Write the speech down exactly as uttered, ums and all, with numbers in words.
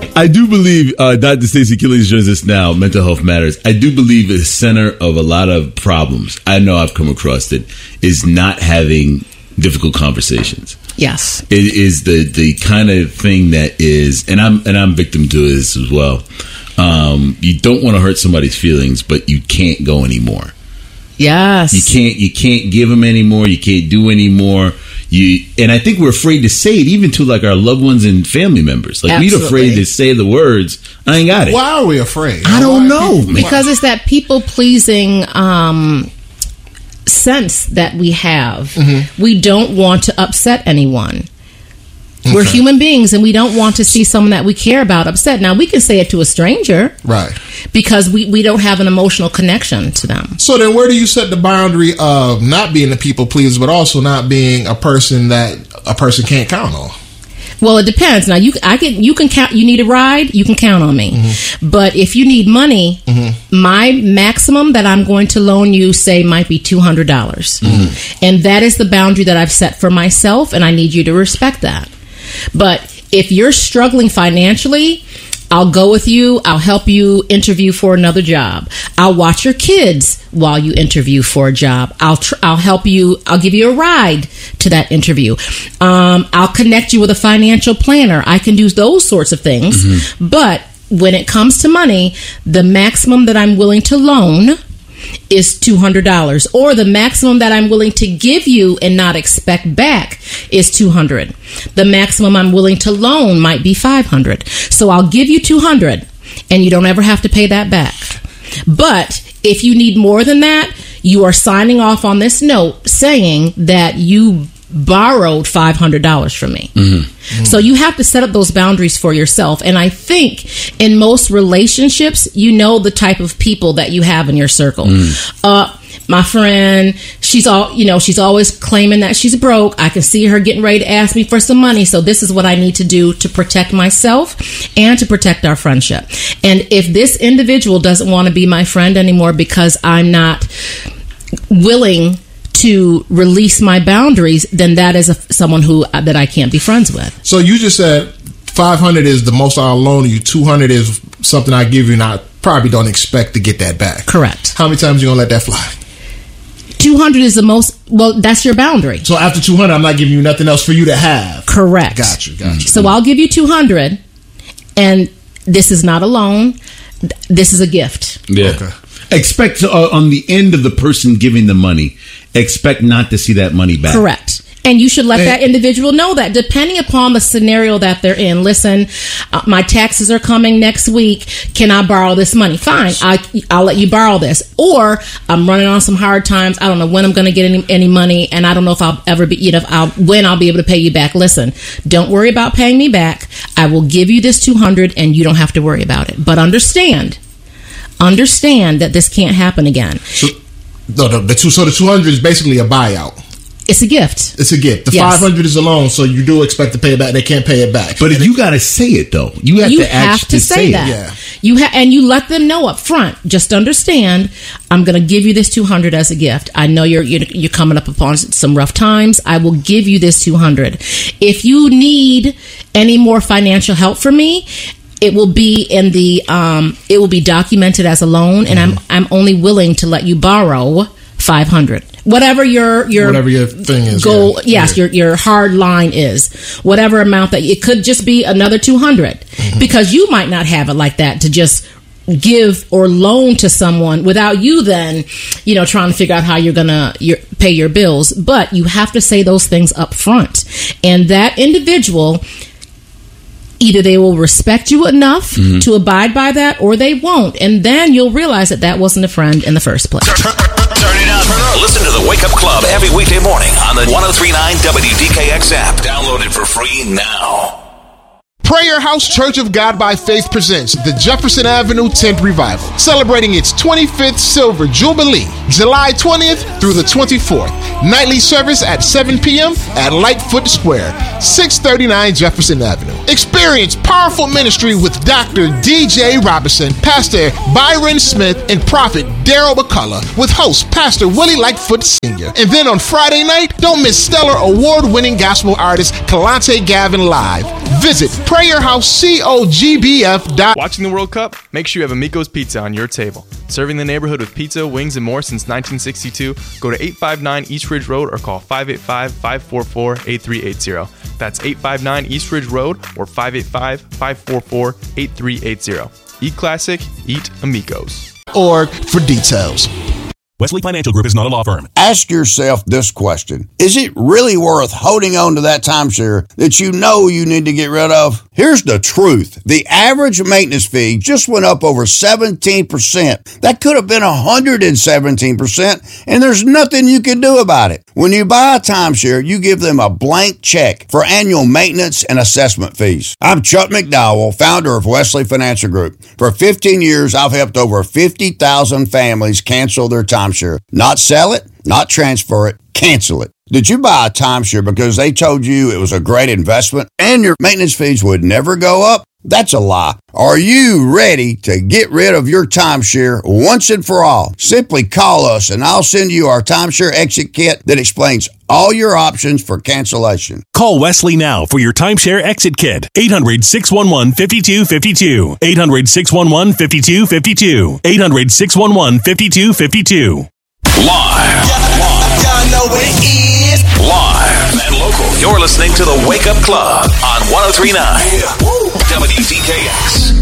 I do believe, uh, Doctor Stacey Killings joins us now, Mental Health Matters. I do believe the center of a lot of problems, I know I've come across it, is not having difficult conversations. Yes. It is the, the kind of thing that is, and I'm and I'm victim to this as well. Um, you don't want to hurt somebody's feelings, but you can't go anymore. Yes. You can't you can't give them anymore. You can't do anymore. You and I think we're afraid to say it, even to like our loved ones and family members. Like Absolutely. we're afraid to say the words. I ain't got it. Why are we afraid? I don't know, man. Because it's that people pleasing um, sense that we have. Mm-hmm. We don't want to upset anyone. Okay. We're human beings, and we don't want to see someone that we care about upset. Now, we can say it to a stranger, right? Because we, we don't have an emotional connection to them. So then, where do you set the boundary of not being a people pleaser, but also not being a person that a person can't count on? Well, it depends. Now, you I can you can count. You need a ride, you can count on me. Mm-hmm. But if you need money, mm-hmm. my maximum that I'm going to loan you, say, might be two hundred dollars, mm-hmm. and that is the boundary that I've set for myself, and I need you to respect that. But if you're struggling financially, I'll go with you. I'll help you interview for another job. I'll watch your kids while you interview for a job. I'll tr- I'll help you. I'll give you a ride to that interview. Um, I'll connect you with a financial planner. I can do those sorts of things. Mm-hmm. But when it comes to money, the maximum that I'm willing to loan is two hundred dollars, or the maximum that I'm willing to give you and not expect back is two hundred dollars. The maximum I'm willing to loan might be five hundred dollars. So I'll give you two hundred dollars and you don't ever have to pay that back. But if you need more than that, you are signing off on this note saying that you borrowed five hundred dollars from me. Mm-hmm. Mm-hmm. So you have to set up those boundaries for yourself. And I think in most relationships, you know the type of people that you have in your circle. Mm. Uh, my friend, she's all, you know, she's always claiming that she's broke. I can see her getting ready to ask me for some money. So this is what I need to do to protect myself and to protect our friendship. And if this individual doesn't want to be my friend anymore because I'm not willing to release my boundaries, then that is a, someone who that I can't be friends with. So you just said five hundred is the most I'll loan you. two hundred is something I give you, and I probably don't expect to get that back. Correct. How many times are you gonna let that fly? two hundred is the most. Well, that's your boundary. So after two hundred, I'm not giving you nothing else for you to have. Correct. Got you. Got you. So I'll give you two hundred, and this is not a loan. This is a gift. Yeah. Okay. Expect uh, on the end of the person giving the money, expect not to see that money back. Correct. And you should let and, that individual know that, depending upon the scenario that they're in. Listen, uh, my taxes are coming next week. Can I borrow this money? Fine. I, I'll let you borrow this. Or I'm running on some hard times. I don't know when I'm going to get any, any money, and I don't know if I'll ever be, you know, if I'll, when I'll be able to pay you back. Listen, don't worry about paying me back. I will give you this two hundred, and you don't have to worry about it. But understand, understand that this can't happen again. So, no, the, the two, so the two hundred is basically a buyout. It's a gift. It's a gift. The yes. five hundred is a loan, so you do expect to pay it back. They can't pay it back. But if you got to say it, though. You have you to have actually to say, say that. it. Yeah. You ha- and you let them know up front. Just understand, I'm going to give you this two hundred as a gift. I know you're, you're you're coming up upon some rough times. I will give you this two hundred. If you need any more financial help from me, it will be in the um, it will be documented as a loan, and mm-hmm. I'm I'm only willing to let you borrow five hundred. Whatever your your whatever your thing is, goal, yeah. yes, yeah. your your hard line is, whatever amount that it could just be another two hundred, mm-hmm. because you might not have it like that to just give or loan to someone without you then, you know, trying to figure out how you're gonna your, pay your bills. But you have to say those things up front, and that individual, either they will respect you enough mm-hmm. to abide by that, or they won't. And then you'll realize that that wasn't a friend in the first place. Turn, turn, turn it up. Listen to the Wake Up Club every weekday morning on the one oh three point nine W D K X app. Download it for free now. Prayer House Church of God by Faith presents the Jefferson Avenue tenth Revival, celebrating its twenty-fifth Silver Jubilee, July twentieth through the twenty-fourth. Nightly service at seven p.m. at Lightfoot Square, six thirty-nine Jefferson Avenue. Experience Experience powerful ministry with Doctor D J Robinson, Pastor Byron Smith, and Prophet Daryl McCullough, with host Pastor Willie Lightfoot Senior And then on Friday night, don't miss stellar award-winning gospel artist Kalante Gavin live. Visit prayer house cogb f. Watching the World Cup? Make sure you have Amico's Pizza on your table. Serving the neighborhood with pizza, wings, and more since nineteen sixty-two, go to eight five nine East Ridge Road or call five eight five, five four four, eight three eight zero. That's eight five nine East Ridge Road or five eight five, five four four, eight three eight zero. Eat classic, eat Amico's. Org for details. Wesley Financial Group is not a law firm. Ask yourself this question. Is it really worth holding on to that timeshare that you know you need to get rid of? Here's the truth. The average maintenance fee just went up over seventeen percent. That could have been one hundred seventeen percent, and there's nothing you can do about it. When you buy a timeshare, you give them a blank check for annual maintenance and assessment fees. I'm Chuck McDowell, founder of Wesley Financial Group. For fifteen years, I've helped over fifty thousand families cancel their timeshare. Not sell it, not transfer it, cancel it. Did you buy a timeshare because they told you it was a great investment and your maintenance fees would never go up? That's a lie. Are you ready to get rid of your timeshare once and for all? Simply call us and I'll send you our timeshare exit kit that explains all your options for cancellation. Call Wesley now for your timeshare exit kit. eight hundred, six one one, five two five two. eight hundred, six one one, five two five two. eight hundred, six one one, five two five two. Live. Y'all know what it is. Live and local. You're listening to the Wake Up Club on one oh three point nine W D K X.